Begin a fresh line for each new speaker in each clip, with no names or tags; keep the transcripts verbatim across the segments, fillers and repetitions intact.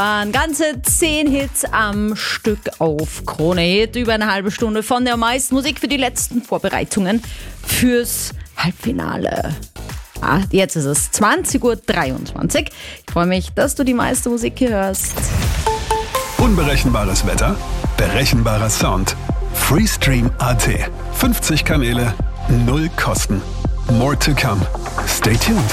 Waren ganze zehn Hits am Stück auf Krone Hit. Über eine halbe Stunde von der meisten Musik für die letzten Vorbereitungen fürs Halbfinale. Ah, jetzt ist es zwanzig Uhr dreiundzwanzig. Ich freue mich, dass du die meiste Musik hier hörst.
Unberechenbares Wetter, berechenbarer Sound. Freestream Punkt a t. fünfzig Kanäle, null Kosten. More to come. Stay tuned.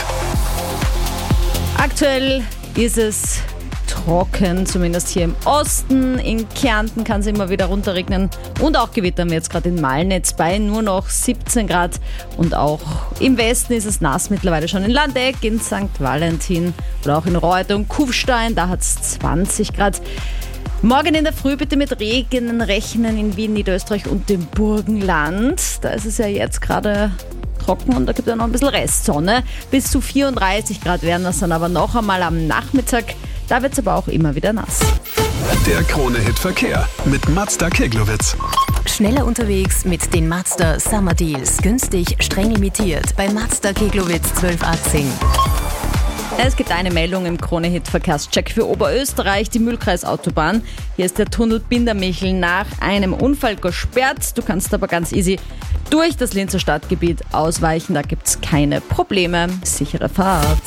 Aktuell ist es trocken, zumindest hier im Osten. In Kärnten kann es immer wieder runterregnen und auch gewittern wir jetzt gerade in Malnitz bei nur noch siebzehn Grad. Und auch im Westen ist es nass mittlerweile schon in Landeck, in Sankt Valentin oder auch in Reuter und Kufstein, da hat es zwanzig Grad. Morgen in der Früh bitte mit Regen rechnen in Wien, Niederösterreich und dem Burgenland. Da ist es ja jetzt gerade trocken und da gibt es ja noch ein bisschen Restsonne. Bis zu vierunddreißig Grad werden das dann aber noch einmal am Nachmittag. Da wird es aber auch immer wieder nass.
Der Krone-Hit Verkehr mit Mazda Keglowitz.
Schneller unterwegs mit den Mazda Summer Deals. Günstig, streng limitiert. Bei Mazda Keglowitz zwölf achtzehn.
Es gibt eine Meldung im Krone-Hit-Verkehrscheck für Oberösterreich, die Mühlkreisautobahn. Hier ist der Tunnel Bindermichel nach einem Unfall gesperrt. Du kannst aber ganz easy durch das Linzer Stadtgebiet ausweichen. Da gibt es keine Probleme. Sichere Fahrt.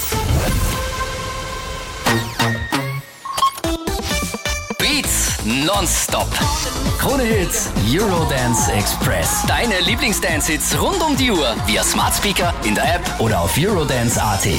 Beats nonstop. Krone Hits, Eurodance Express. Deine Lieblingsdance-Hits rund um die Uhr via Smart Speaker, in der App oder auf eurodance Punkt a t.